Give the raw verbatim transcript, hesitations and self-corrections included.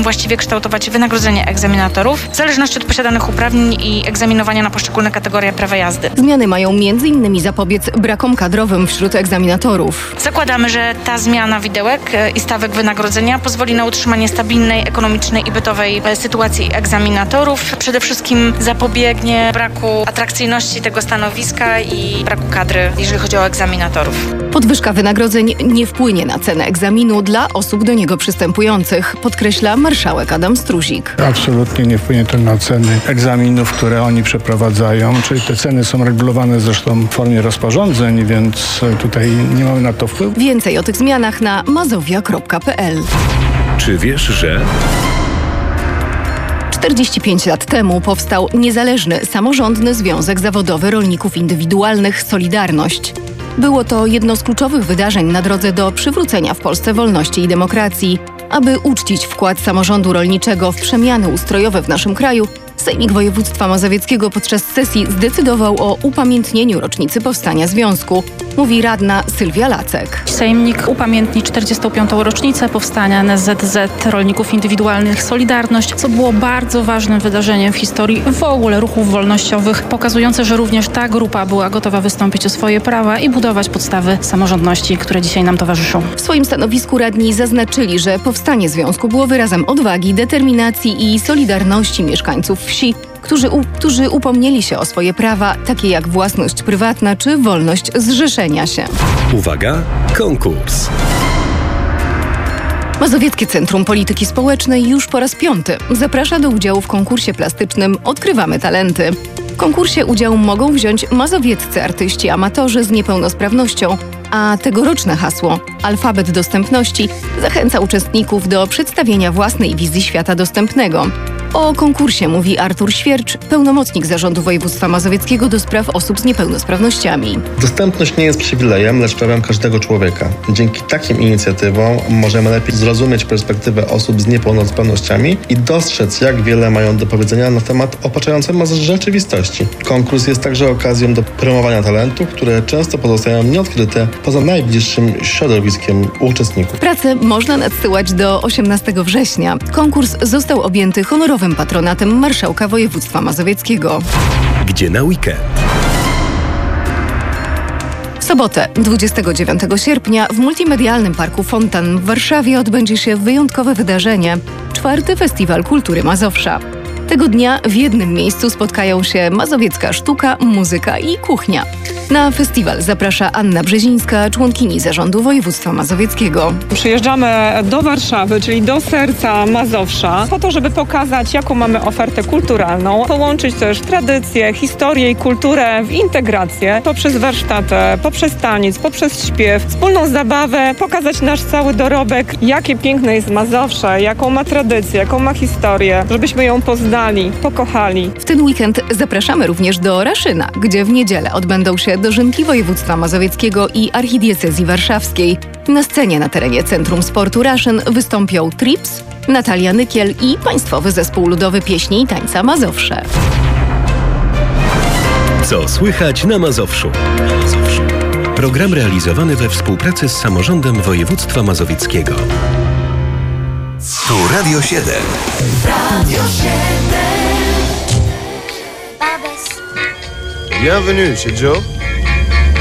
właściwie kształtować wynagrodzenie egzaminatorów w zależności od posiadanych uprawnień i egzaminowania na poszczególne kategorie prawa jazdy. Zmiany mają między innymi zapobiec brakom kadrowym wśród egzaminatorów. Zakładamy, że ta zmiana widełek i stawek wynagrodzenia pozwoli na utrzymanie stabilnej, ekonomicznej i bytowej sytuacji egzaminatorów. Przede wszystkim zapobiegnie braku atrakcyjności tego stanowiska i braku kadry, jeżeli chodzi o egzaminatorów. Podwyżka wynagrodzeń nie wpłynie na cenę egzaminu dla osób do niego przystępujących, podkreśla marszałek Adam Struzik. Absolutnie nie wpłynie to na ceny egzaminów, które oni przeprowadzają, czyli te ceny są regulowane zresztą w formie rozporządzeń, więc tutaj nie mamy na to wpływu. Więcej o tych zmianach na mazowia kropka p l. Czy wiesz, że... czterdzieści pięć lat temu powstał niezależny, samorządny Związek Zawodowy Rolników Indywidualnych „Solidarność”. Było to jedno z kluczowych wydarzeń na drodze do przywrócenia w Polsce wolności i demokracji. Aby uczcić wkład samorządu rolniczego w przemiany ustrojowe w naszym kraju, Sejmik Województwa Mazowieckiego podczas sesji zdecydował o upamiętnieniu rocznicy powstania związku, mówi radna Sylwia Lacek. Sejmik upamiętni czterdziestą piątą rocznicę powstania N S Z Z Rolników Indywidualnych „Solidarność”, co było bardzo ważnym wydarzeniem w historii w ogóle ruchów wolnościowych, pokazujące, że również ta grupa była gotowa wystąpić o swoje prawa i budować podstawy samorządności, które dzisiaj nam towarzyszą. W swoim stanowisku radni zaznaczyli, że powstanie związku było wyrazem odwagi, determinacji i solidarności mieszkańców wsi, Którzy, u, którzy upomnieli się o swoje prawa, takie jak własność prywatna czy wolność zrzeszenia się. Uwaga, konkurs! Mazowieckie Centrum Polityki Społecznej już po raz piąty zaprasza do udziału w konkursie plastycznym Odkrywamy talenty. W konkursie udział mogą wziąć mazowieccy artyści amatorzy z niepełnosprawnością, a tegoroczne hasło Alfabet Dostępności zachęca uczestników do przedstawienia własnej wizji świata dostępnego. O konkursie mówi Artur Świercz, pełnomocnik Zarządu Województwa Mazowieckiego do spraw osób z niepełnosprawnościami. Dostępność nie jest przywilejem, lecz prawem każdego człowieka. Dzięki takim inicjatywom możemy lepiej zrozumieć perspektywę osób z niepełnosprawnościami i dostrzec, jak wiele mają do powiedzenia na temat otaczającej nas rzeczywistości. Konkurs jest także okazją do promowania talentów, które często pozostają nieodkryte poza najbliższym środowiskiem uczestników. Pracę można nadsyłać do osiemnastego września. Konkurs został objęty honorowym patronatem marszałka województwa mazowieckiego. Gdzie na weekend? W sobotę, dwudziestego dziewiątego sierpnia, w Multimedialnym Parku Fontan w Warszawie odbędzie się wyjątkowe wydarzenie – czwarty Festiwal Kultury Mazowsza. Tego dnia w jednym miejscu spotkają się mazowiecka sztuka, muzyka i kuchnia. Na festiwal zaprasza Anna Brzezińska, członkini Zarządu Województwa Mazowieckiego. Przyjeżdżamy do Warszawy, czyli do serca Mazowsza, po to, żeby pokazać, jaką mamy ofertę kulturalną, połączyć też tradycję, historię i kulturę w integrację poprzez warsztaty, poprzez taniec, poprzez śpiew, wspólną zabawę, pokazać nasz cały dorobek, jakie piękne jest Mazowsze, jaką ma tradycję, jaką ma historię, żebyśmy ją poznali, pokochali. W ten weekend zapraszamy również do Raszyna, gdzie w niedzielę odbędą się dożynki województwa mazowieckiego i archidiecezji warszawskiej. Na scenie na terenie Centrum Sportu Raszyn wystąpią Trips, Natalia Nykiel i Państwowy Zespół Ludowy Pieśni i Tańca Mazowsze. Co słychać na Mazowszu? Program realizowany we współpracy z Samorządem Województwa Mazowieckiego. Tu Radio siedem. Radio siedem. Bienvenue chez Joe.